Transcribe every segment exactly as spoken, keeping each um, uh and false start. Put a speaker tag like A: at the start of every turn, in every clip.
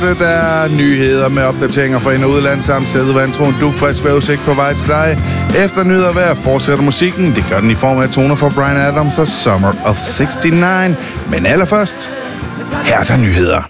A: Der er nyheder med opdateringer fra ind- og udland samt sædevantro en dugfrisk vejrudsigt på vej til dig. Efter nyheder vejr fortsætter musikken. Det gør den i form af toner fra Bryan Adams og Summer of seksogtres. Men allerførst, her er der nyheder.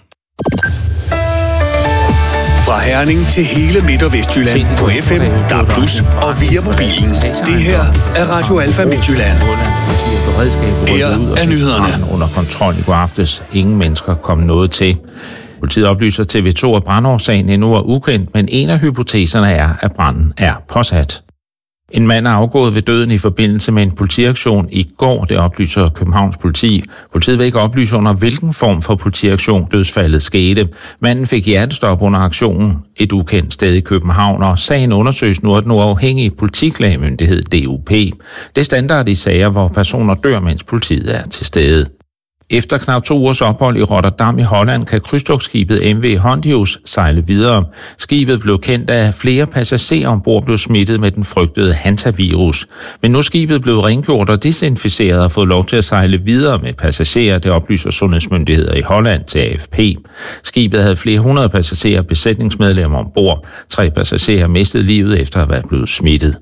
B: Fra Herning til hele Midt- og Vestjylland på F M, D A B plus og via mobilen. Det her er Radio Alfa Midtjylland. Her er nyhederne.
C: Under kontrol i går aftes. Ingen mennesker kom noget til. Politiet oplyser T V to, at brandårsagen endnu er ukendt, men en af hypoteserne er, at branden er påsat. En mand er afgået ved døden i forbindelse med en politiaktion i går, det oplyser Københavns politi. Politiet vil ikke oplyse under, hvilken form for politiaktion dødsfaldet skete. Manden fik hjertestop under aktionen et ukendt sted i København, og sagen undersøges nu af den uafhængige politiklagemyndighed D U P. Det er standard i sager, hvor personer dør, mens politiet er til stede. Efter knap to ugers ophold i Rotterdam i Holland kan krydstogtskibet M V Hondius sejle videre. Skibet blev kendt af flere passagerer ombord blev smittet med den frygtede hantavirus. Men nu er skibet blevet rengjort og desinficeret og fået lov til at sejle videre med passagerer, det oplyser sundhedsmyndigheder i Holland til A F P. Skibet havde flere hundrede passagerer og besætningsmedlemmer ombord. Tre passagerer mistede livet efter at være blevet smittet.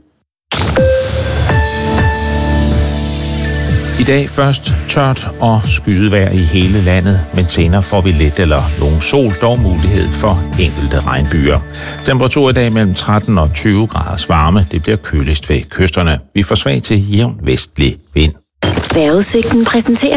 C: I dag først tørt og skydevejr i hele landet, men senere får vi lidt eller nogen sol, dog mulighed for enkelte regnbyer. Temperatur i dag mellem tretten og tyve graders varme. Det bliver køligst ved kysterne. Vi får svag til jævn vestlig vind.
D: Vejrudsigten præsenteres